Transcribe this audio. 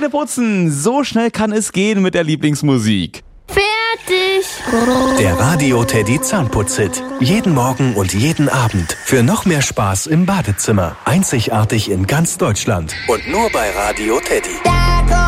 Zähneputzen, so schnell kann es gehen mit der Lieblingsmusik. Fertig! Der Radio Teddy Zahnputz-Hit. Jeden Morgen und jeden Abend. Für noch mehr Spaß im Badezimmer. Einzigartig in ganz Deutschland. Und nur bei Radio Teddy.